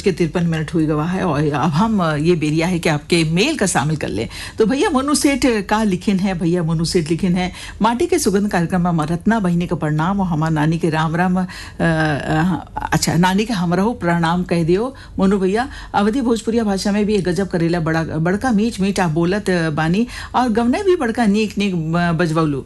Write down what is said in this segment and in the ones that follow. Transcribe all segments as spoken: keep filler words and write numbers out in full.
के तिरपन मिनट हुई गवा है और अब हम ये बेरिया है कि आपके मेल का शामिल कर ले। तो भैया मनु सेठ का लिखिन है, भैया मनु सेठ लिखिन है, माटी के सुगंध कार्यक्रम में रत्ना बहिनी का प्रणाम और हमार नानी के राम राम आ, आ, अच्छा नानी के हमरहु प्रणाम कह दियो मनु भैया। अवधि भोजपुरिया भाषा में भी एक गजब करेला, बड़ा बड़का मीठ मीठ आप बोलत बानी और गवने भी बड़का नीक नीक बजवलू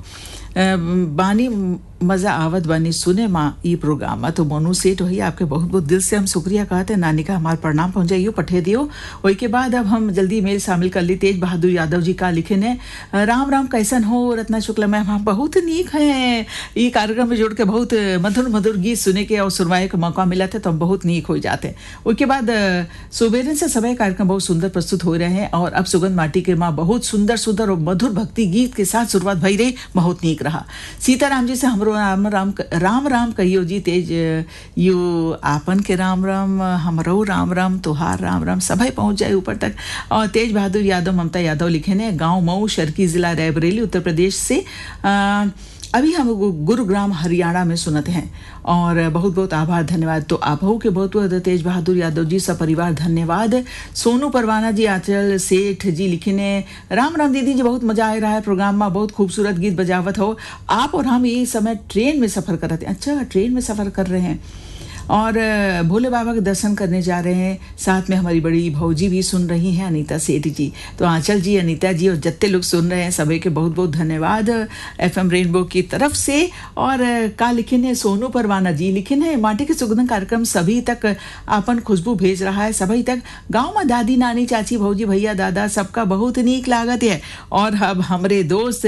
बानी, मज़ा आवत बानी सुने माँ ये प्रोग्राम। तो मोनू सेठ वही आपके बहुत बहुत दिल से हम शुक्रिया कहते हैं, नानी का हमारा प्रणाम पहुँचाइयो पठे दियो। वही के बाद अब हम जल्दी मेल शामिल कर ली। तेज बहादुर यादव जी का लिखे ने, राम राम कैसन हो रत्ना शुक्ला मैम, हम बहुत नीक हैं, ये कार्यक्रम में जुड़ के बहुत मधुर मधुर गीत सुने के और सुनवाए का मौका मिला था तो हम बहुत नीक हो जाते हैं। उसके बाद सुबेरे से सभी कार्यक्रम बहुत सुंदर प्रस्तुत हो रहे हैं और अब सुगंध माटी के माँ बहुत सुंदर सुंदर और मधुर भक्ति गीत के साथ शुरुआत भई रही, बहुत नीक रहा। सीताराम जी से हम राम राम राम राम कहियो जी, तेज यू आपन के राम राम, हमरो राम राम, तुहार राम राम, सभी पहुंच जाए ऊपर तक। और तेज बहादुर यादव ममता यादव लिखे ने, गांव मऊ शर्की जिला रायबरेली उत्तर प्रदेश से, आ, अभी हम गुरुग्राम हरियाणा में सुनते हैं और बहुत बहुत आभार धन्यवाद। तो आप हो के बहुत बहुत तेज बहादुर यादव जी सब परिवार धन्यवाद। सोनू परवाना जी आंचल सेठ जी लिखे ने, राम राम दीदी जी, बहुत मजा आ रहा है प्रोग्राम में, बहुत खूबसूरत गीत बजावत हो आप और हम ये समय ट्रेन में सफ़र कर रहे थे। अच्छा ट्रेन में सफ़र कर रहे हैं और भोले बाबा के दर्शन करने जा रहे हैं, साथ में हमारी बड़ी भौजी भी सुन रही हैं अनीता सेठ जी। तो आंचल जी, अनीता जी और जितने लोग सुन रहे हैं सभी के बहुत बहुत धन्यवाद एफएम रेनबो की तरफ से। और का लिखिन है सोनू परवाना जी लिखिन है, माटी के सुगंध कार्यक्रम सभी तक अपन खुशबू भेज रहा है, सभी तक गाँव में दादी नानी चाची भौजी भैया दादा सबका बहुत नीक लागत है। और अब हमारे दोस्त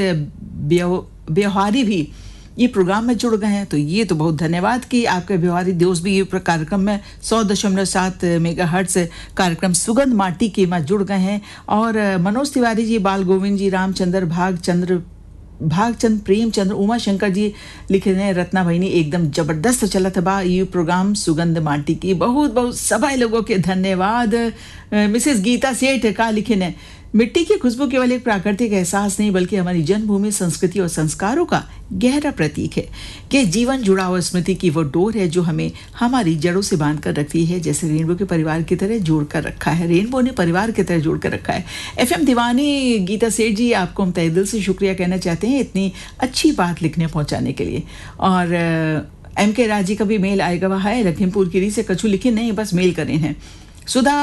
व्यवहारी भी ये प्रोग्राम में जुड़ गए हैं, तो ये तो बहुत धन्यवाद कि आपके व्यवहारिक दोस्त भी ये कार्यक्रम में सौ दशमलव सात मेगा हर्ट्ज कार्यक्रम सुगंध माटी के में जुड़ गए हैं। और मनोज तिवारी जी, बाल गोविंद जी, रामचंद्र भागचंद्र भागचंद प्रेमचंद्र, उमा शंकर जी लिखे हैं, रत्ना बहिनी एकदम जबरदस्त चला था बा ये प्रोग्राम सुगंध माटी की, बहुत बहुत सभी लोगों के धन्यवाद। मिसेस गीता सेठ का लिखे ने, मिट्टी की खुशबू केवल एक प्राकृतिक एहसास नहीं बल्कि हमारी जन्मभूमि संस्कृति और संस्कारों का गहरा प्रतीक है कि जीवन जुड़ा हुआ स्मृति की वो डोर है जो हमें हमारी जड़ों से बांध कर रखती है, जैसे रेनबो के परिवार की तरह जोड़ कर रखा है, रेनबो ने परिवार की तरह जोड़ कर रखा है। एफएम दीवानी गीता सेठ जी, आपको हम तहे दिल से शुक्रिया कहना चाहते हैं इतनी अच्छी बात लिखने पहुँचाने के लिए। और एम के राजी का भी मेल आएगा वह है, लखीमपुर खीरी से कछु लिखे नहीं, बस मेल करें हैं। सुधा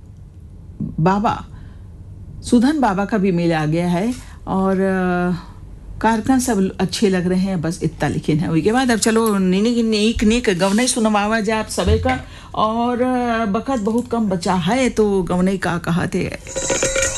बाबा सुधन बाबा का भी मेल आ गया है और कार्यक्रम सब अच्छे लग रहे हैं, बस इतना लिखे हैं। उसके बाद अब चलो नीक नीक नीक गवने सुनवावा जाए आप सबे का, और बखत बहुत कम बचा है तो गवने का कहते